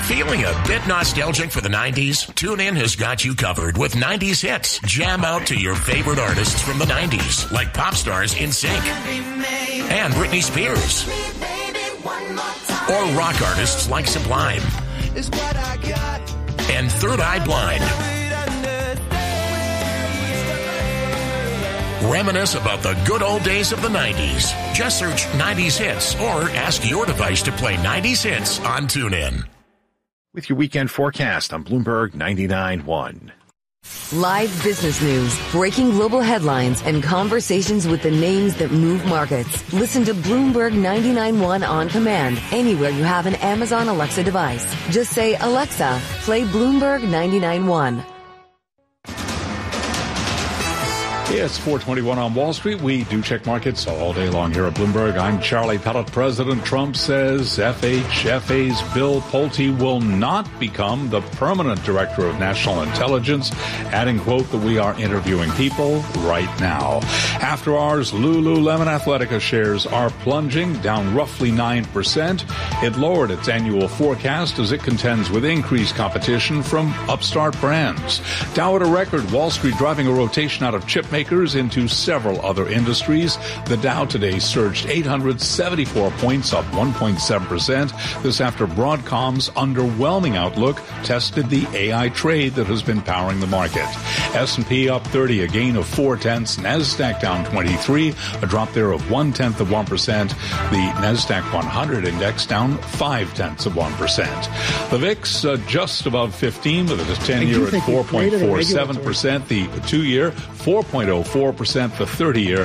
Feeling a bit nostalgic for the 90s? TuneIn has got you covered with 90s hits. Jam out to your favorite artists from the 90s, like pop stars NSYNC and Britney Spears. Or rock artists like Sublime and Third Eye Blind. Reminisce about the good old days of the 90s. Just search 90s hits or ask your device to play 90s hits on TuneIn. With your weekend forecast on Bloomberg 99.1. Live business news, breaking global headlines, and conversations with the names that move markets. Listen to Bloomberg 99.1 on command anywhere you have an Amazon Alexa device. Just say, Alexa, play Bloomberg 99.1. It's 4:21 on Wall Street. We do check markets all day long here at Bloomberg. I'm Charlie Pellet. President Trump says FHFA's Bill Pulte will not become the permanent director of national intelligence, adding, quote, that we are interviewing people right now. After hours, Lululemon Athletica shares are plunging, down roughly 9%. It lowered its annual forecast as it contends with increased competition from upstart brands. Dow at a record, Wall Street driving a rotation out of chip makers into several other industries. The Dow today surged 874 points, up 1.7%. This after Broadcom's underwhelming outlook tested the AI trade that has been powering the market. S&P up 30, a gain of 0.4. NASDAQ down 23, a drop there of 0.1%. The NASDAQ 100 index down 0.5%. The VIX just above 15 with a 10-year at 4.47%. The 2-year 4.04%, the 30-year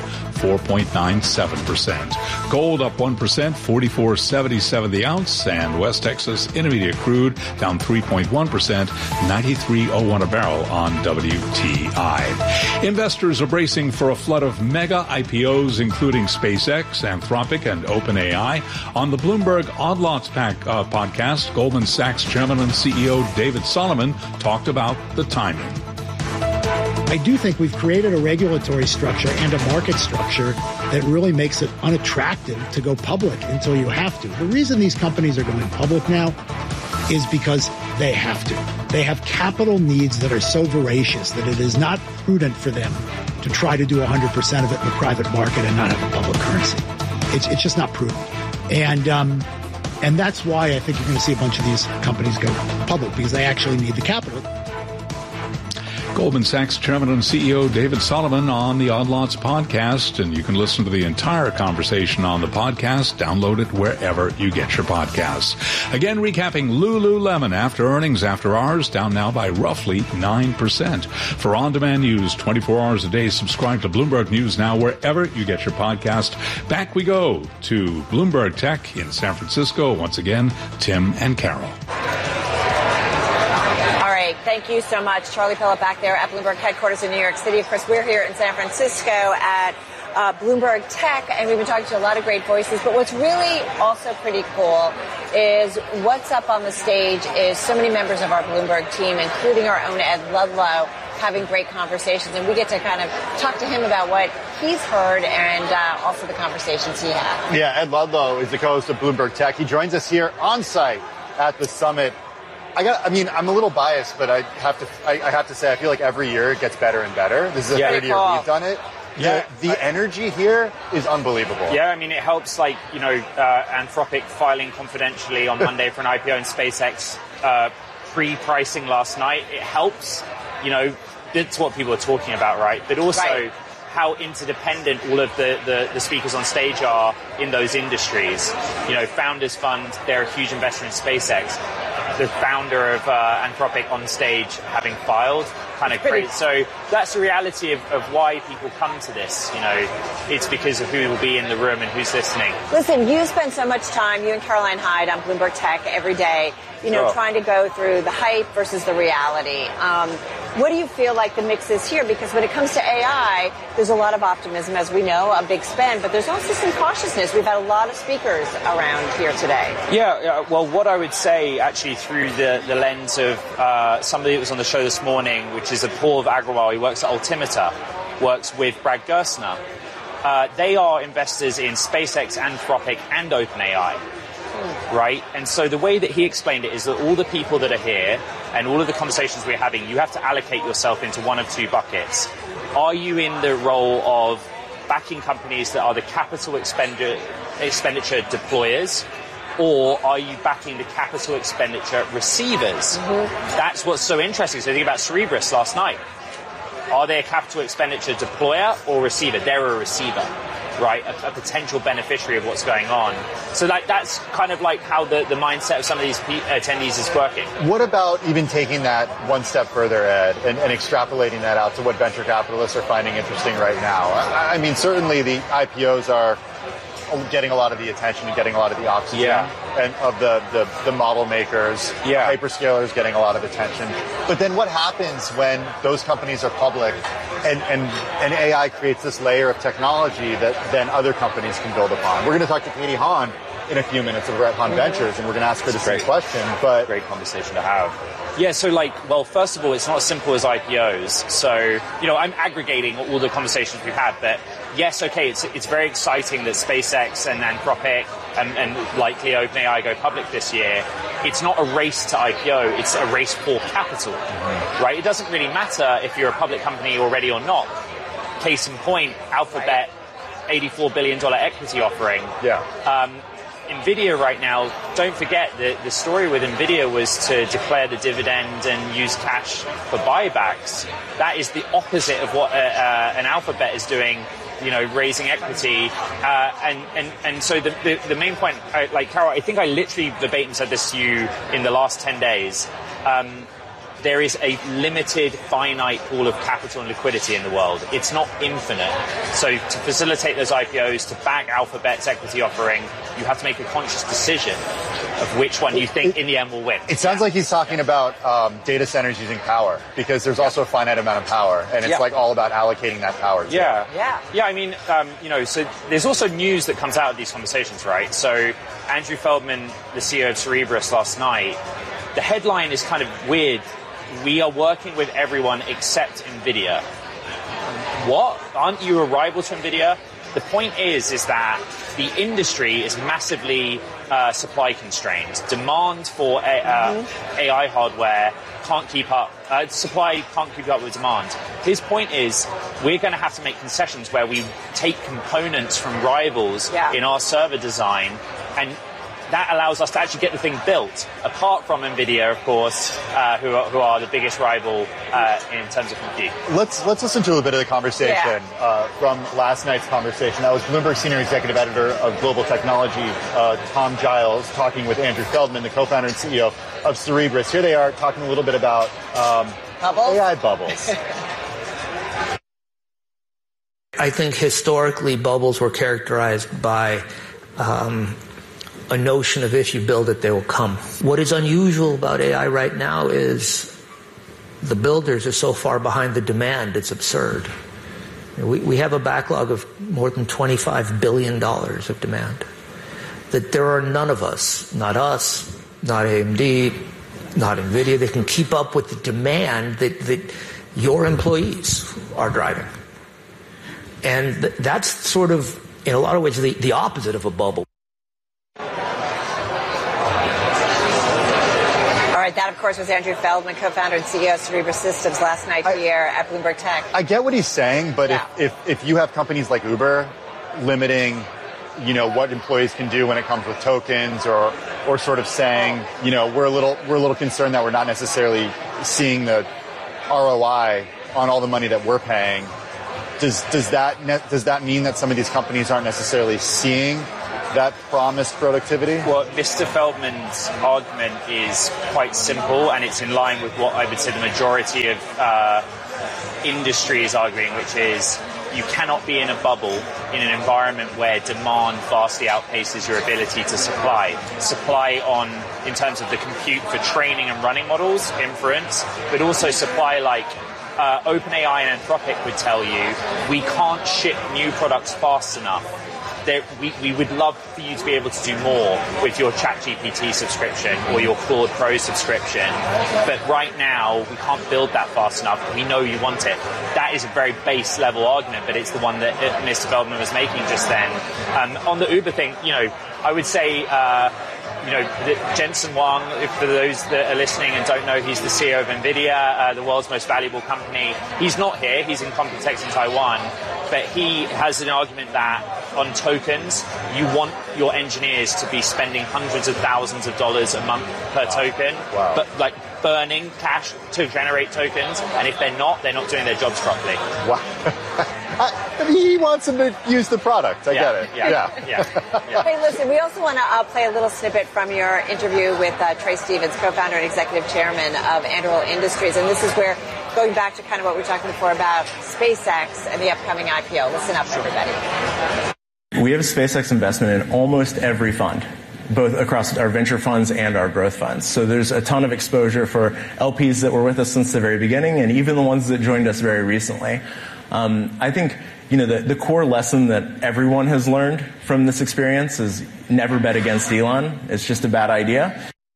4.97%. Gold up 1%, 44.77 the ounce, and West Texas Intermediate crude down 3.1%, 93.01 a barrel on WTI. Investors are bracing for a flood of mega IPOs, including SpaceX, Anthropic, and OpenAI. On the Bloomberg Odd Lots podcast, Goldman Sachs Chairman and CEO David Solomon talked about the timing. I do think we've created a regulatory structure and a market structure that really makes it unattractive to go public until you have to. The reason these companies are going public now is because they have to. They have capital needs that are so voracious that it is not prudent for them to try to do 100% of it in the private market and not have a public currency. It's just not prudent. And that's why I think you're going to see a bunch of these companies go public, because they actually need the capital. Goldman Sachs Chairman and CEO David Solomon on the Odd Lots podcast, and you can listen to the entire conversation on the podcast. Download it wherever you get your podcasts. Again, recapping Lululemon after earnings after hours, down now by roughly 9%. For on-demand news 24 hours a day, subscribe to Bloomberg News Now wherever you get your podcast. Back we go to Bloomberg Tech in San Francisco. Once again, Tim and Carol. Thank you so much. Charlie Pellet back there at Bloomberg headquarters in New York City. Of course, we're here in San Francisco at Bloomberg Tech, and we've been talking to a lot of great voices. But what's really also pretty cool is what's up on the stage is so many members of our Bloomberg team, including our own Ed Ludlow, having great conversations. And we get to kind of talk to him about what he's heard and also the conversations he had. Yeah, Ed Ludlow is the co-host of Bloomberg Tech. He joins us here on site at the summit. I'm a little biased, but I have to say I feel like every year it gets better and better. This is the third year we've done it. Yeah, the energy here is unbelievable. Yeah, I mean, it helps, Anthropic filing confidentially on Monday for an IPO in SpaceX, pre-pricing last night. It helps, that's what people are talking about, right? But also how interdependent all of the speakers on stage are in those industries. Founders Fund, they're a huge investor in SpaceX. The founder of Anthropic on stage having filed kind of crazy. So that's the reality of why people come to this. It's because of who will be in the room and who's listening. Listen, you spend so much time, you and Caroline Hyde on Bloomberg Tech every day, trying to go through the hype versus the reality. What do you feel like the mix is here? Because when it comes to AI, there's a lot of optimism, as we know, a big spend, but there's also some cautiousness. We've had a lot of speakers around here today. Yeah, well, what I would say, actually, through the lens of somebody that was on the show this morning, which is Paul Agrawal, he works at Altimeter, works with Brad Gerstner. They are investors in SpaceX, Anthropic, and OpenAI. right? And so the way that he explained it is that all the people that are here and all of the conversations we're having, you have to allocate yourself into one of two buckets. Are you in the role of backing companies that are the capital expenditure deployers, or are you backing the capital expenditure receivers? That's what's so interesting. So think about Cerebras last night. Are they a capital expenditure deployer or receiver? They're a receiver, right? A potential beneficiary of what's going on. So that's kind of like how the mindset of some of these attendees is working. What about even taking that one step further, Ed, and extrapolating that out to what venture capitalists are finding interesting right now? I mean, certainly the IPOs are getting a lot of the attention and getting a lot of the oxygen, and of the model makers, hyperscalers getting a lot of attention. But then what happens when those companies are public and AI creates this layer of technology that then other companies can build upon? We're going to talk to Katie Hahn in a few minutes over at Hahn Ventures, and we're going to ask her the same question. But great conversation to have. Yeah, so first of all, it's not as simple as IPOs. So, I'm aggregating all the conversations we've had, but yes, okay, it's very exciting that SpaceX and Anthropic and likely OpenAI go public this year. It's not a race to IPO, it's a race for capital, right? It doesn't really matter if you're a public company already or not. Case in point, Alphabet, $84 billion equity offering. NVIDIA right now, don't forget that the story with NVIDIA was to declare the dividend and use cash for buybacks. That is the opposite of what an Alphabet is doing, raising equity. And so the main point, Carol, I think I literally verbatim said this to you in the last 10 days. There is a limited, finite pool of capital and liquidity in the world. It's not infinite. So to facilitate those IPOs, to back Alphabet's equity offering, you have to make a conscious decision of which one you think in the end will win. It sounds like he's talking about data centers using power, because there's also a finite amount of power, and it's all about allocating that power. Yeah. I mean, so there's also news that comes out of these conversations, right? So Andrew Feldman, the CEO of Cerebras last night, the headline is kind of weird. We are working with everyone except NVIDIA. What? Aren't you a rival to NVIDIA? The point is that the industry is massively supply constrained. Demand for AI hardware can't keep up. Supply can't keep up with demand. His point is we're going to have to make concessions where we take components from rivals in our server design, and that allows us to actually get the thing built, apart from NVIDIA, of course, who are the biggest rival in terms of compute. Let's listen to a bit of the conversation from last night's conversation. That was Bloomberg Senior Executive Editor of Global Technology, Tom Giles, talking with Andrew Feldman, the co-founder and CEO of Cerebras. Here they are talking a little bit about AI bubbles. I think historically bubbles were characterized by a notion of if you build it, they will come. What is unusual about AI right now is the builders are so far behind the demand, it's absurd. We have a backlog of more than $25 billion of demand. That there are none of us, not AMD, not NVIDIA, that can keep up with the demand that your employees are driving. And that's sort of, in a lot of ways, the opposite of a bubble. That, of course, was Andrew Feldman, co-founder and CEO of Cerebras Systems, last night here at Bloomberg Tech. I get what he's saying, but if you have companies like Uber limiting, what employees can do when it comes with tokens, or sort of saying, we're a little concerned that we're not necessarily seeing the ROI on all the money that we're paying, does that mean that some of these companies aren't necessarily seeing that promised productivity? Well, Mr. Feldman's argument is quite simple, and it's in line with what I would say the majority of industry is arguing, which is you cannot be in a bubble in an environment where demand vastly outpaces your ability to supply. Supply in terms of the compute for training and running models, inference, but also supply like OpenAI and Anthropic would tell you, we can't ship new products fast enough. We would love for you to be able to do more with your ChatGPT subscription or your Claude Pro subscription. But right now, we can't build that fast enough. We know you want it. That is a very base level argument, but it's the one that Mr. Feldman was making just then. On the Uber thing, I would say Jensen Huang, for those that are listening and don't know, he's the CEO of NVIDIA, the world's most valuable company. He's not here. He's in Computex in Taiwan. But he has an argument that on tokens, you want your engineers to be spending hundreds of thousands of dollars a month per token, but like burning cash to generate tokens. And if they're not doing their jobs properly. Wow. He wants them to use the product. I get it. Yeah. Hey, listen, we also want to play a little snippet from your interview with Trey Stevens, co-founder and executive chairman of Anduril Industries. And this is where, going back to kind of what we were talking before about SpaceX and the upcoming IPO. Listen up, everybody. We have a SpaceX investment in almost every fund, both across our venture funds and our growth funds. So there's a ton of exposure for LPs that were with us since the very beginning, and even the ones that joined us very recently. I think, the core lesson that everyone has learned from this experience is never bet against Elon. It's just a bad idea.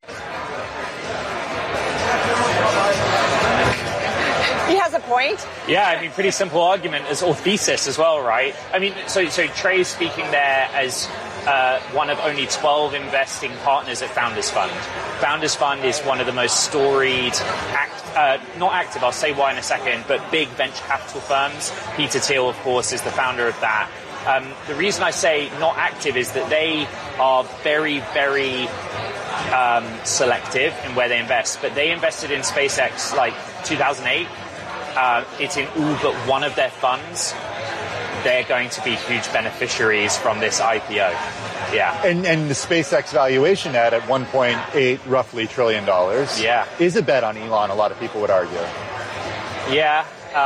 He has a point. Yeah, pretty simple argument or thesis as well, right? So Trey's speaking there as one of only 12 investing partners at Founders Fund. Founders Fund is one of the most storied, not active, I'll say why in a second, but big venture capital firms. Peter Thiel, of course, is the founder of that. The reason I say not active is that they are very, very selective in where they invest. But they invested in SpaceX like 2008. It's in all but one of their funds. They're going to be huge beneficiaries from this IPO. Yeah. And the SpaceX valuation at $1.8 roughly trillion. Yeah. Is a bet on Elon, a lot of people would argue. Yeah.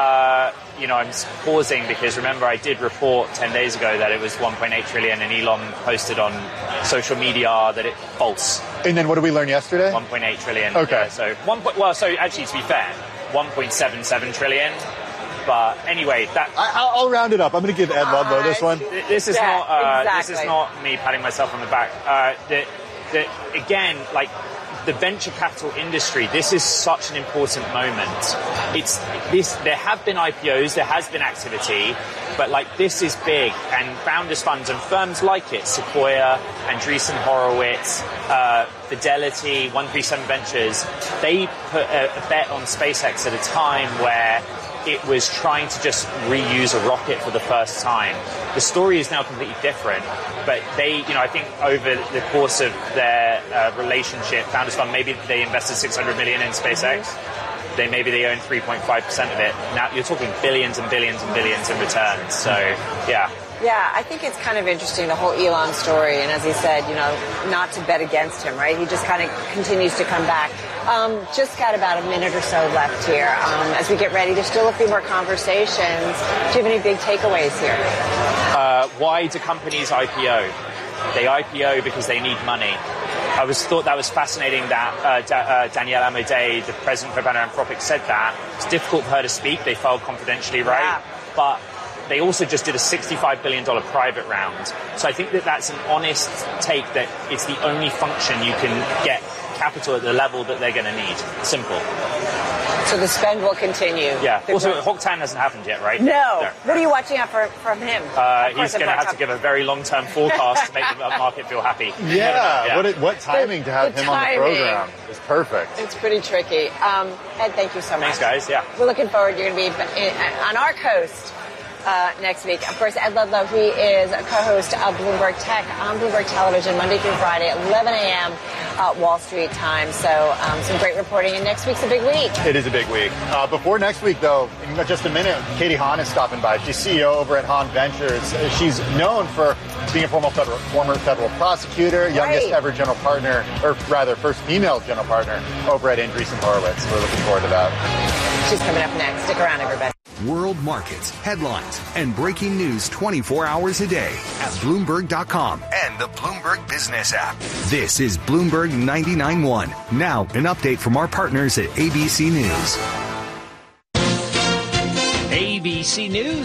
I'm pausing because remember I did report 10 days ago that it was 1.8 trillion and Elon posted on social media that it's false. And then what did we learn yesterday? 1.8 trillion. Okay. Yeah, so actually to be fair, 1.77 trillion. But anyway, I'll round it up. I'm going to give Ed Ludlow this one. This is not me patting myself on the back. Again, like the venture capital industry, this is such an important moment. There have been IPOs, there has been activity, but like this is big, and founders funds and firms like it, Sequoia, Andreessen Horowitz, Fidelity, 137 Ventures, they put a bet on SpaceX at a time where it was trying to just reuse a rocket for the first time. The story is now completely different, but they, I think over the course of their relationship, Founders Fund, maybe they invested $600 million in SpaceX. Maybe they own 3.5% of it. Now you're talking billions and billions and billions in returns. So, yeah. Yeah, I think it's kind of interesting, the whole Elon story. And as he said, not to bet against him, right? He just kind of continues to come back. Just got about a minute or so left here. As we get ready, there's still a few more conversations. Do you have any big takeaways here? Why do companies IPO? They IPO because they need money. I thought that was fascinating that Danielle Amodei, the president of Anthropic, said that. It's difficult for her to speak. They filed confidentially, right? Yeah. But they also just did a $65 billion private round. So I think that's an honest take that it's the only function you can get capital at the level that they're going to need. Simple. So the spend will continue. Yeah. Also, Hock-Tan hasn't happened yet, right? No. What are you watching out from him? He's going to have to give a very long-term forecast to make the market feel happy. Yeah. What timing to have him on the program is perfect. It's pretty tricky. Ed, thank you so much. Thanks, guys. Yeah. We're looking forward. You're going to be on our coast next week. Of course, Ed Ludlow, he is a co-host of Bloomberg Tech on Bloomberg Television Monday through Friday at 11 a.m. Wall Street time. So some great reporting, and next week's a big week. It is a big week. Before next week, though, in just a minute, Katie Hahn is stopping by. She's CEO over at Hahn Ventures. She's known for being a former federal prosecutor, youngest ever general partner, or rather, first female general partner over at Andreessen Horowitz. We're looking forward to that. She's coming up next. Stick around, everybody. World markets, headlines, and breaking news 24 hours a day at Bloomberg.com and the Bloomberg Business app. This is Bloomberg 99.1. Now, an update from our partners at ABC News. ABC News.